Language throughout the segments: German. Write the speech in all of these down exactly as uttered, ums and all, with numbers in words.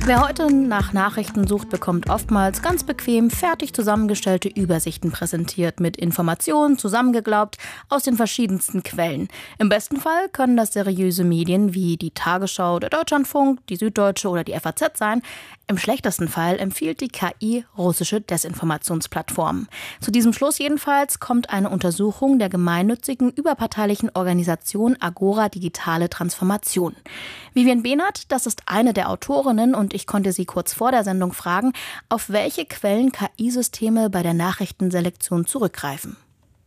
Wer heute nach Nachrichten sucht, bekommt oftmals ganz bequem fertig zusammengestellte Übersichten präsentiert mit Informationen zusammengeglaubt aus den verschiedensten Quellen. Im besten Fall können das seriöse Medien wie die Tagesschau, der Deutschlandfunk, die Süddeutsche oder die F A Z sein. Im schlechtesten Fall empfiehlt die K I russische Desinformationsplattformen. Zu diesem Schluss jedenfalls kommt eine Untersuchung der gemeinnützigen überparteilichen Organisation Agora Digitale Transformation. Vivian Behnert, das ist eine der Autorinnen und ich konnte sie kurz vor der Sendung fragen, auf welche Quellen K I-Systeme bei der Nachrichtenselektion zurückgreifen.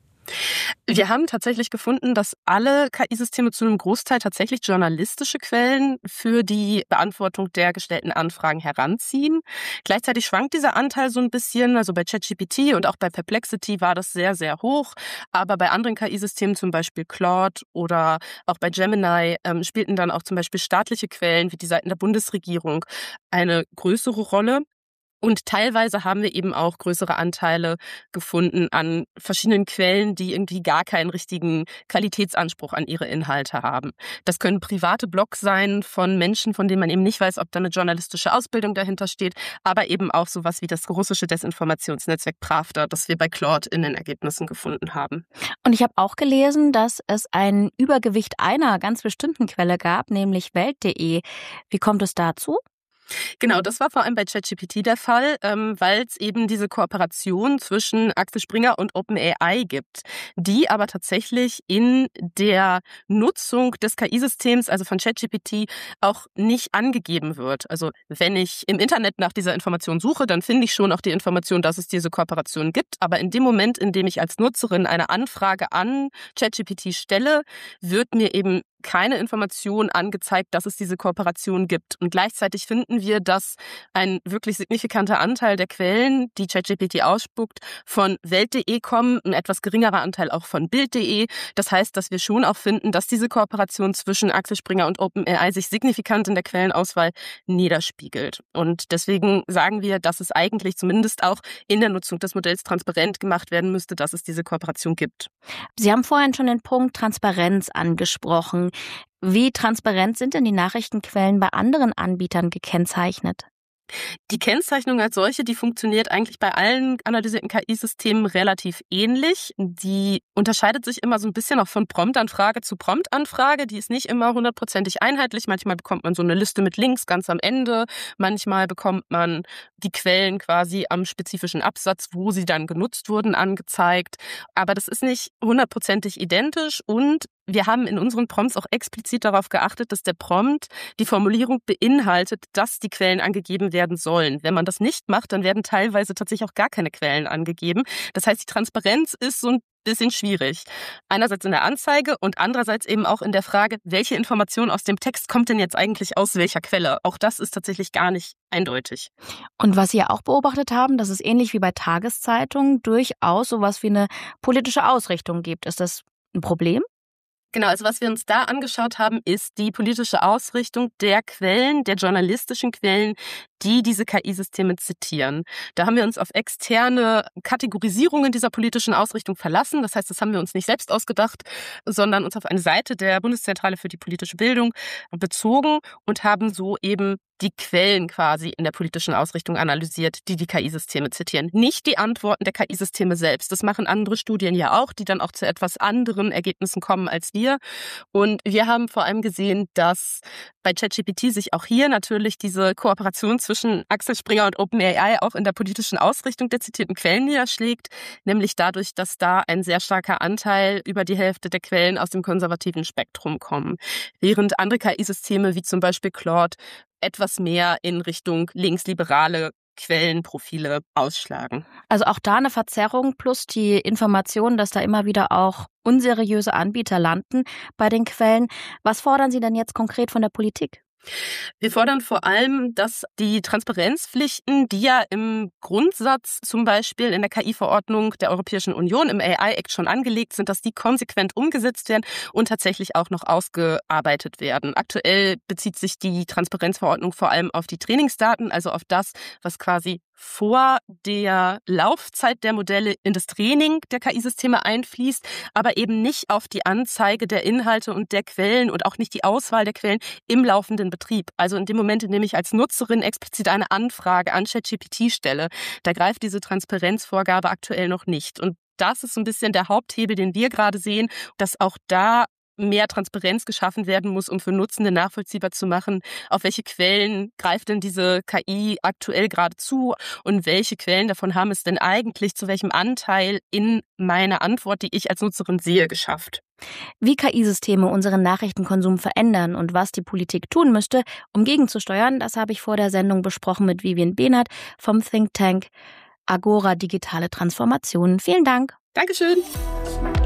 Wir haben tatsächlich gefunden, dass alle K I-Systeme zu einem Großteil tatsächlich journalistische Quellen für die Beantwortung der gestellten Anfragen heranziehen. Gleichzeitig schwankt dieser Anteil so ein bisschen. Also bei ChatGPT und auch bei Perplexity war das sehr, sehr hoch. Aber bei anderen K I-Systemen, zum Beispiel Claude oder auch bei Gemini, ähm, spielten dann auch zum Beispiel staatliche Quellen wie die Seiten der Bundesregierung eine größere Rolle. Und teilweise haben wir eben auch größere Anteile gefunden an verschiedenen Quellen, die irgendwie gar keinen richtigen Qualitätsanspruch an ihre Inhalte haben. Das können private Blogs sein von Menschen, von denen man eben nicht weiß, ob da eine journalistische Ausbildung dahinter steht, aber eben auch sowas wie das russische Desinformationsnetzwerk Pravda, das wir bei Claude in den Ergebnissen gefunden haben. Und ich habe auch gelesen, dass es ein Übergewicht einer ganz bestimmten Quelle gab, nämlich Welt punkt de. Wie kommt es dazu? Genau, das war vor allem bei ChatGPT der Fall, ähm, weil es eben diese Kooperation zwischen Axel Springer und OpenAI gibt, die aber tatsächlich in der Nutzung des K I-Systems, also von ChatGPT, auch nicht angegeben wird. Also wenn ich im Internet nach dieser Information suche, dann finde ich schon auch die Information, dass es diese Kooperation gibt. Aber in dem Moment, in dem ich als Nutzerin eine Anfrage an ChatGPT stelle, wird mir eben keine Information angezeigt, dass es diese Kooperation gibt. Und gleichzeitig finden wir, dass ein wirklich signifikanter Anteil der Quellen, die ChatGPT ausspuckt, von Welt punkt de kommen, ein etwas geringerer Anteil auch von Bild punkt de. Das heißt, dass wir schon auch finden, dass diese Kooperation zwischen Axel Springer und OpenAI sich signifikant in der Quellenauswahl niederspiegelt. Und deswegen sagen wir, dass es eigentlich zumindest auch in der Nutzung des Modells transparent gemacht werden müsste, dass es diese Kooperation gibt. Sie haben vorhin schon den Punkt Transparenz angesprochen. Wie transparent sind denn die Nachrichtenquellen bei anderen Anbietern gekennzeichnet? Die Kennzeichnung als solche, die funktioniert eigentlich bei allen analysierten K I-Systemen relativ ähnlich. Die unterscheidet sich immer so ein bisschen auch von Promptanfrage zu Promptanfrage. Die ist nicht immer hundertprozentig einheitlich. Manchmal bekommt man so eine Liste mit Links ganz am Ende. Manchmal bekommt man die Quellen quasi am spezifischen Absatz, wo sie dann genutzt wurden, angezeigt. Aber das ist nicht hundertprozentig identisch und wir haben in unseren Prompts auch explizit darauf geachtet, dass der Prompt die Formulierung beinhaltet, dass die Quellen angegeben werden sollen. Wenn man das nicht macht, dann werden teilweise tatsächlich auch gar keine Quellen angegeben. Das heißt, die Transparenz ist so ein bisschen schwierig. Einerseits in der Anzeige und andererseits eben auch in der Frage, welche Information aus dem Text kommt denn jetzt eigentlich aus welcher Quelle? Auch das ist tatsächlich gar nicht eindeutig. Und was Sie ja auch beobachtet haben, dass es ähnlich wie bei Tageszeitungen durchaus sowas wie eine politische Ausrichtung gibt. Ist das ein Problem? Genau, also was wir uns da angeschaut haben, ist die politische Ausrichtung der Quellen, der journalistischen Quellen, die diese K I-Systeme zitieren. Da haben wir uns auf externe Kategorisierungen dieser politischen Ausrichtung verlassen. Das heißt, das haben wir uns nicht selbst ausgedacht, sondern uns auf eine Seite der Bundeszentrale für die politische Bildung bezogen und haben so eben die Quellen quasi in der politischen Ausrichtung analysiert, die die K I-Systeme zitieren. Nicht die Antworten der K I-Systeme selbst. Das machen andere Studien ja auch, die dann auch zu etwas anderen Ergebnissen kommen als wir. Und wir haben vor allem gesehen, dass bei ChatGPT sich auch hier natürlich diese Kooperation zwischen Axel Springer und OpenAI auch in der politischen Ausrichtung der zitierten Quellen niederschlägt, nämlich dadurch, dass da ein sehr starker Anteil, über die Hälfte der Quellen aus dem konservativen Spektrum kommen. Während andere K I-Systeme wie zum Beispiel Claude etwas mehr in Richtung linksliberale Quellenprofile ausschlagen. Also auch da eine Verzerrung plus die Information, dass da immer wieder auch unseriöse Anbieter landen bei den Quellen. Was fordern Sie denn jetzt konkret von der Politik? Wir fordern vor allem, dass die Transparenzpflichten, die ja im Grundsatz zum Beispiel in der K I-Verordnung der Europäischen Union im A I-Act schon angelegt sind, dass die konsequent umgesetzt werden und tatsächlich auch noch ausgearbeitet werden. Aktuell bezieht sich die Transparenzverordnung vor allem auf die Trainingsdaten, also auf das, was quasi vor der Laufzeit der Modelle in das Training der K I-Systeme einfließt, aber eben nicht auf die Anzeige der Inhalte und der Quellen und auch nicht die Auswahl der Quellen im laufenden Betrieb. Also in dem Moment, in dem ich als Nutzerin explizit eine Anfrage an ChatGPT stelle, da greift diese Transparenzvorgabe aktuell noch nicht. Und das ist so ein bisschen der Haupthebel, den wir gerade sehen, dass auch da mehr Transparenz geschaffen werden muss, um für Nutzende nachvollziehbar zu machen, auf welche Quellen greift denn diese K I aktuell gerade zu und welche Quellen davon haben es denn eigentlich zu welchem Anteil in meiner Antwort, die ich als Nutzerin sehe, geschafft. Wie K I-Systeme unseren Nachrichtenkonsum verändern und was die Politik tun müsste, um gegenzusteuern, das habe ich vor der Sendung besprochen mit Vivian Behnert vom Think Tank Agora Digitale Transformation. Vielen Dank. Dankeschön.